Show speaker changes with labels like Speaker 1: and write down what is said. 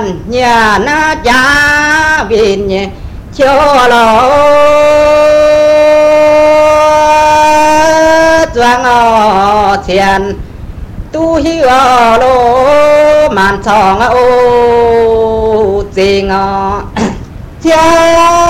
Speaker 1: tiền nhà na cha viên nhẹ cho lo doang ở tiền tu hi ở lô màn song ô tình cha